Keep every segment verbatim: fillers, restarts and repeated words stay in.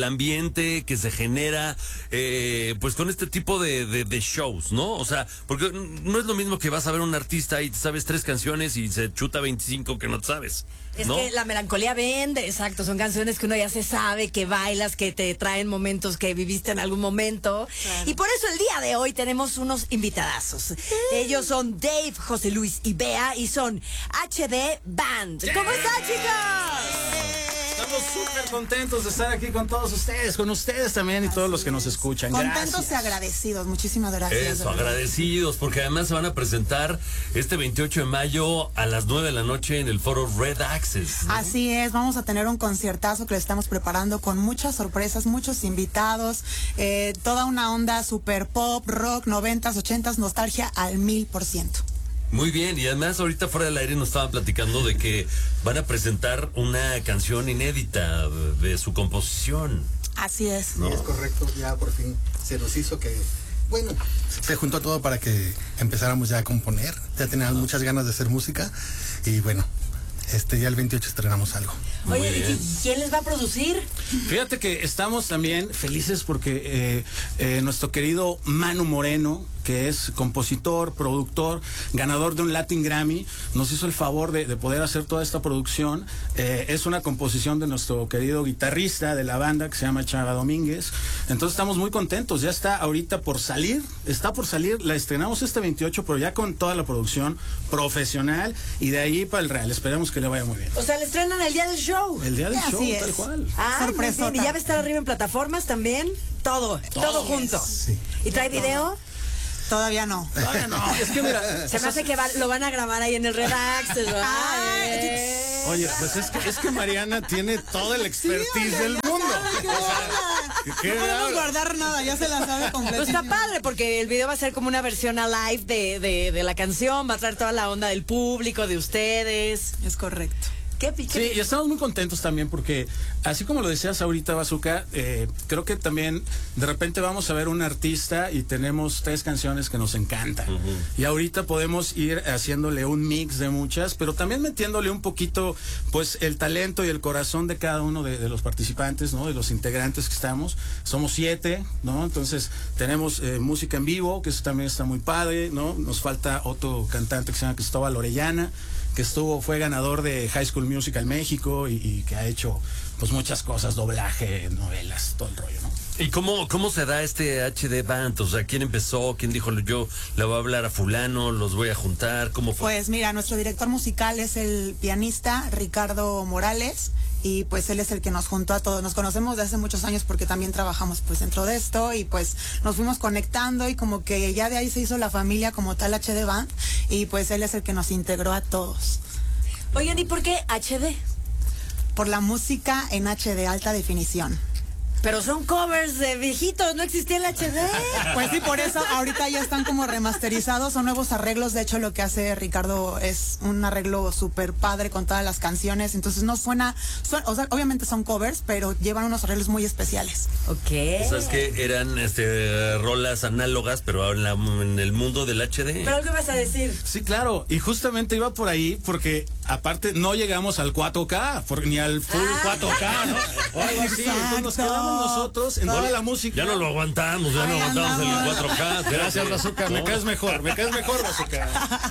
el ambiente que se genera eh, pues con este tipo de, de, de shows, ¿no? O sea, porque no es lo mismo que vas a ver a un artista y te sabes tres canciones y se chuta veinticinco que no te sabes, Es ¿no? que la melancolía vende, exacto, son canciones que uno ya se sabe, que bailas, que te traen momentos que viviste en algún momento. Claro. Y por eso el día de hoy tenemos unos invitadazos. Sí. Ellos son Dave, José Luis y Bea y son H D Band. ¿Cómo están, chicos? Estamos súper contentos de estar aquí con todos ustedes, con ustedes también y todos los que nos escuchan. Contentos Gracias. y agradecidos, muchísimas gracias. Eso, agradecidos, porque además se van a presentar este veintiocho de mayo a las nueve de la noche en el foro Red Access, ¿no? Así es, vamos a tener un conciertazo que le estamos preparando con muchas sorpresas, muchos invitados, eh, toda una onda super pop, rock, noventas, ochentas, nostalgia al mil por ciento. Muy bien, y además ahorita fuera del aire nos estaban platicando de que van a presentar una canción inédita de su composición. Así es. ¿No? Sí, es correcto, ya por fin se nos hizo que, bueno, se juntó todo para que empezáramos ya a componer, ya teníamos muchas ganas de hacer música y bueno, este ya el veintiocho estrenamos algo. Oye, ¿y quién les va a producir? Fíjate que estamos también felices porque eh, eh, nuestro querido Manu Moreno, que es compositor, productor, ganador de un Latin Grammy, nos hizo el favor de, de poder hacer toda esta producción. Eh, es una composición de nuestro querido guitarrista de la banda que se llama Chava Domínguez. Entonces estamos muy contentos. Ya está ahorita por salir, está por salir, la estrenamos este veintiocho, pero ya con toda la producción profesional y de ahí para el real. Esperemos que le vaya muy bien. O sea, le estrenan el día del show. El día del Así show, es. tal cual. Ah, Sorpresota. y ya va a estar arriba en plataformas también. Todo, todo, todo junto. Sí. ¿Y trae video? Todavía no. Todavía no, es que mira, Se me hace que va, lo van a grabar ahí en el Red Access, ¿verdad? Ay, oye, pues es que, es que Mariana tiene todo el expertise del mundo. No podemos guardar nada, ya se la sabe Pues completamente. está padre porque el video va a ser como una versión a live de, de, de la canción, va a traer toda la onda del público, de ustedes. Es correcto. ¿Qué pique? Sí, y estamos muy contentos también porque, así como lo decías ahorita, Bazooka, eh, creo que también de repente vamos a ver un artista y tenemos tres canciones que nos encantan. Uh-huh. Y ahorita podemos ir haciéndole un mix de muchas, pero también metiéndole un poquito, pues, el talento y el corazón de cada uno de, de los participantes, ¿no? De los integrantes que estamos. Somos siete, ¿no? Entonces, tenemos eh, música en vivo, que eso también está muy padre, ¿no? Nos falta otro cantante que se llama Cristóbal Orellana, que estuvo, fue ganador de High School Musical México y, y que ha hecho pues muchas cosas, doblaje, novelas, todo el rollo, ¿no? ¿Y cómo, cómo se da este H D Band? O sea, ¿quién empezó? ¿Quién dijo yo le voy a hablar a fulano, los voy a juntar? ¿Cómo fue? Pues mira, nuestro director musical es el pianista Ricardo Morales y pues él es el que nos juntó a todos. Nos conocemos de hace muchos años porque también trabajamos pues dentro de esto y pues nos fuimos conectando y como que ya de ahí se hizo la familia como tal H D Band y pues él es el que nos integró a todos. Oigan, ¿y por qué H D? Por la música en H D, alta definición. Pero son covers de viejitos, no existía el H D. Pues sí, por eso ahorita ya están como remasterizados, son nuevos arreglos. De hecho, lo que hace Ricardo es un arreglo súper padre con todas las canciones. Entonces no suena, suena, o sea, obviamente son covers, pero llevan unos arreglos muy especiales. Ok. O sea, es que eran este, rolas análogas, pero en, la, en el mundo del H D. ¿Pero qué vas a decir? Sí, claro, y justamente iba por ahí porque aparte no llegamos al cuatro K, por, ni al full Ah. cuatro K, ¿no? O algo así, entonces nos quedamos nosotros en toda la música. Ya no lo aguantamos, ya no Ay, aguantamos el andamos. cuatro K. Gracias, Bazooka, me No. caes mejor, me caes mejor, Bazooka.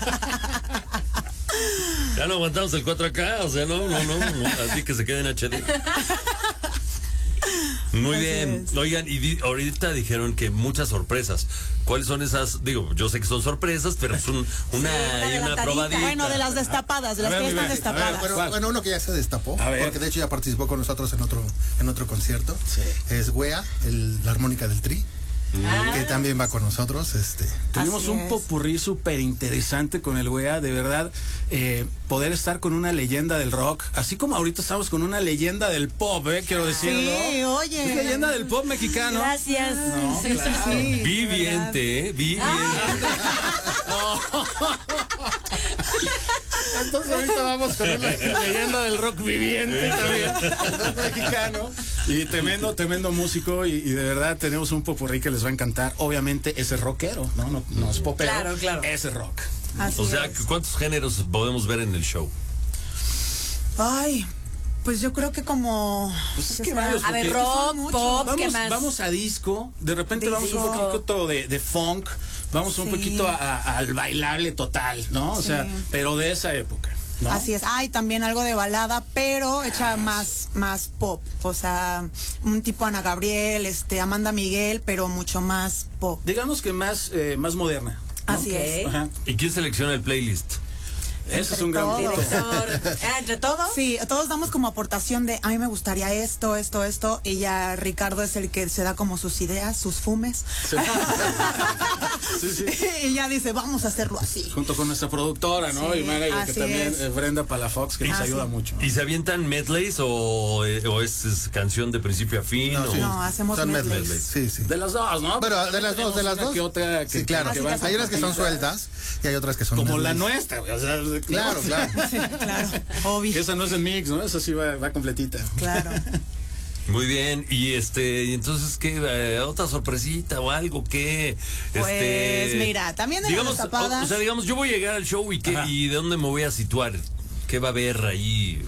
Ya no aguantamos el cuatro K, o sea, no, no, no, no, así que se quede en H D. Muy Así bien. es. Oigan, y di, ahorita dijeron que muchas sorpresas. ¿Cuáles son esas? Digo, yo sé que son sorpresas, pero es un, una, Sí, una hay una adelantadita. probadita. Bueno, de las destapadas, de las A que ver, ya están mi Bea, a ver, destapadas. Bueno, ¿Cuál? bueno, uno que ya se destapó, A ver. porque de hecho ya participó con nosotros en otro en otro concierto. Sí. Es Wea, el, la armónica del Tri, Ah. que también va con nosotros. Este, Tuvimos Así un es. popurrí súper interesante con el Wea, de verdad, eh, poder estar con una leyenda del rock, así como ahorita estamos con una leyenda del pop, eh, quiero decirlo. Sí, oye. Es leyenda del pop mexicano. Gracias. No, Sí, claro. sí, sí. Viviente, ¿eh? Viviente. Entonces ahorita vamos con una leyenda del rock viviente también, rock mexicano. Y tremendo, tremendo músico y, y de verdad tenemos un popurrí que les va a encantar. Obviamente ese es rockero, ¿no? No, no es popero. Claro, claro. Ese es rock. Así O sea, es. ¿cuántos géneros podemos ver en el show? Ay, Pues yo creo que como... Pues es ¿qué que será? varios, A ver, porque rock, son muchos. pop, ¿qué Vamos, más? vamos a disco, de repente De vamos un disco. poquito de, de funk, vamos un Sí. poquito a- a- al bailable total, ¿no? O Sí. sea, pero de esa época, ¿no? Así es. Hay también algo de balada, pero hecha más, más pop. O sea, un tipo Ana Gabriel, este, Amanda Miguel, pero mucho más pop. Digamos que más, eh, más moderna. ¿no? Así es. Ajá. ¿Y quién selecciona el playlist? Ese es Entre un gran todos. punto. Director. Ah, ¿entre todos? Sí, todos damos como aportación de a mí me gustaría esto, esto, esto, y ya Ricardo es el que se da como sus ideas, sus fumes. Sí. Sí, sí. Y ya dice, vamos a hacerlo así. Junto con nuestra productora, ¿no? Sí, y manager, que así también, es. eh, Brenda Palafox, que nos Ah, ayuda sí. mucho. ¿Y se avientan medleys o, eh, o es, es canción de principio a fin? No, o- sí. No, hacemos Son medleys. medleys. Sí, sí. De las dos, ¿no? Pero de las dos, de las Una dos. que otra que, sí, claro. que van Hay unas que son separaditas. sueltas y hay otras que son Como la medleys. nuestra, güey. O sea, Claro, claro. Sí, claro, Que obvio. esa no es el mix, ¿no? Esa sí va, va completita. Claro. Muy bien, y este, y entonces, ¿qué? Eh, ¿Otra sorpresita o algo que? Pues, este, mira, también en digamos, las tapadas- o, o sea, digamos, yo voy a llegar al show y, qué, Ajá. y ¿de dónde me voy a situar? ¿Qué va a haber ahí?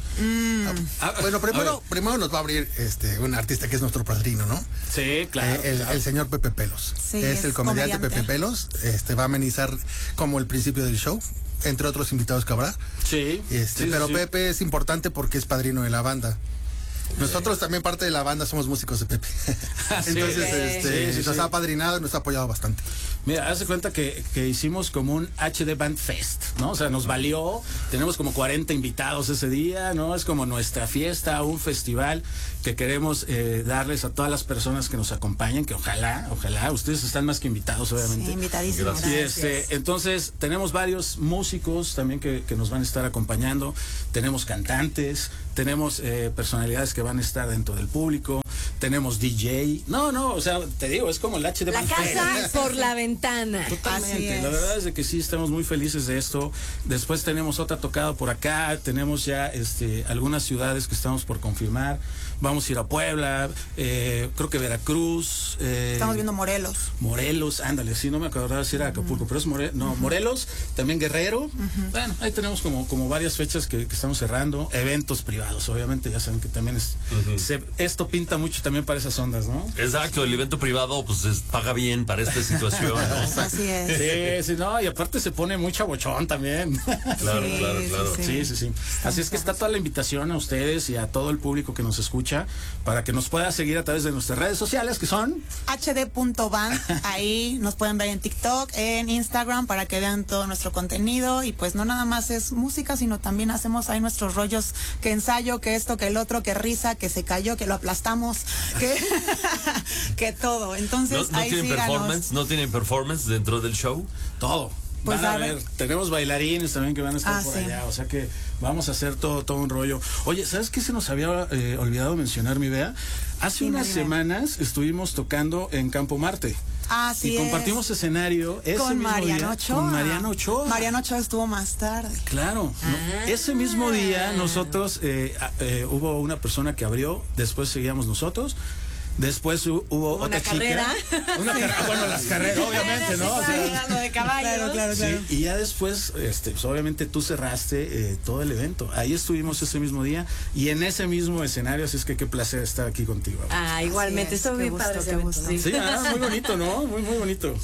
Ah, Bueno, a primero, ver. primero nos va a abrir este un artista que es nuestro padrino, ¿no? Sí, claro. Eh, el, claro. el señor Pepe Pelos. Sí, es, es el comediante, comediante. Pepe Pelos. Este va a amenizar como el principio del show, entre otros invitados que habrá. Sí. Este, sí, pero sí. Pepe es importante porque es padrino de la banda. Nosotros también parte de la banda somos músicos de Pepe. Ah, sí. Entonces, Sí, este, sí, sí. nos ha apadrinado y nos ha apoyado bastante. Mira, hace cuenta que, que hicimos como un H D Band Fest, ¿no? O sea, nos valió, tenemos como cuarenta invitados ese día, ¿no? Es como nuestra fiesta, un festival que queremos eh, darles a todas las personas que nos acompañan, que ojalá, ojalá, ustedes están más que invitados, obviamente. Sí, invitadísimos. Y este, entonces tenemos varios músicos también que, que nos van a estar acompañando, tenemos cantantes, tenemos eh, personalidades que van a estar dentro del público, tenemos D J. No, no, o sea, te digo, es como el H D La Band Fest. casa por la ventana. Así Totalmente, es. la verdad es de que sí estamos muy felices de esto. Después tenemos otra tocada por acá, tenemos ya este algunas ciudades que estamos por confirmar. Vamos a ir a Puebla, eh, creo que Veracruz, eh, Estamos viendo Morelos. Morelos, ándale, sí, no me acordaba si era Acapulco, pero es More- no, Morelos, también Guerrero. Bueno, ahí tenemos como, como varias fechas que, que estamos cerrando, eventos privados, obviamente, ya saben que también es, se- esto pinta mucho también para esas ondas, ¿no? Exacto, el evento privado pues es- paga bien para esta situación, ¿no? Así es. Sí, sí, no, y aparte se pone muy chabochón también. Claro, Sí, claro, sí, claro. sí. Sí, sí, sí. Así es que está toda la invitación a ustedes y a todo el público que nos escucha para que nos pueda seguir a través de nuestras redes sociales, que son... H D punto band, ahí nos pueden ver en TikTok, en Instagram, para que vean todo nuestro contenido. Y pues no nada más es música, sino también hacemos ahí nuestros rollos, que ensayo, que esto, que el otro, que risa, que se cayó, que lo aplastamos, que, que todo. Entonces ¿No, no ahí tienen síganos. performance? ¿No tienen performance dentro del show? Todo. Pues, Van a a ver, ver. tenemos bailarines también que van a estar Ah, por sí. allá, o sea que vamos a hacer todo todo un rollo. Oye, ¿sabes qué se nos había eh, olvidado mencionar, mi Bea? Hace Dime, unas dime. semanas estuvimos tocando en Campo Marte. Así y compartimos es. escenario ese Con mismo Mariano día Ochoa. con Mariano Ochoa. Mariano Ochoa estuvo más tarde. Claro, no, ese mismo día nosotros, eh, a- eh, hubo una persona que abrió, después seguíamos nosotros, después hu- hubo Una otra carrera. chica. Una carrera. Bueno, las carreras, obviamente, ¿no? O sea, Lo de caballos. Claro, claro, claro. sí, y ya después, este, pues obviamente tú cerraste eh, todo el evento. Ahí estuvimos ese mismo día y en ese mismo escenario, así es que qué placer estar aquí contigo. Ah, igualmente, Así es, estuvo qué bien gusto, padre ese qué evento, gusto. sí. Sí, ah, muy bonito, ¿no? Muy, muy bonito.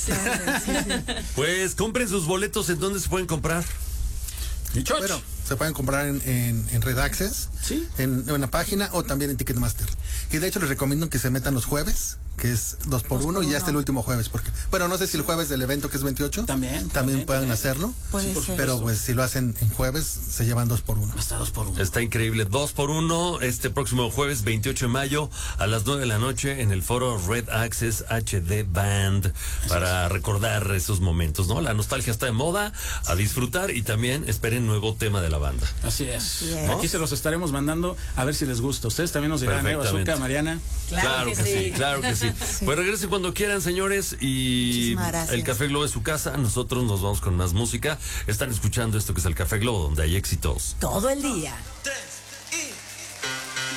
Pues compren sus boletos, ¿en dónde se pueden comprar? Y choch. Bueno, se pueden comprar en, en, en Red Access, Sí. en, en una página o también en Ticketmaster. Y de hecho les recomiendo que se metan los jueves, que es dos por uno y ya está el último jueves. Porque, bueno, no sé si el jueves del evento que es veintiocho También, también, también, puedan también. hacerlo. Puede por ser. Pero pues si lo hacen en jueves, se llevan dos por uno. Hasta dos por uno. Está increíble, dos por uno, este próximo jueves veintiocho de mayo a las nueve de la noche en el foro Red Access H D Band para recordar esos momentos, ¿no? La nostalgia está de moda, a disfrutar y también esperen nuevo tema de la banda. Así es. es. Aquí se los estaremos mandando a ver si les gusta. Ustedes también nos dirán, ¿eh? Perfectamente. Bazooka, Mariana. Claro que sí. claro que sí. Pues regresen cuando quieran, señores, y Muchísimas gracias. el Café Globo es su casa, nosotros nos vamos con más música. Están escuchando esto que es el Café Globo, donde hay éxitos. Todo el día. Tres.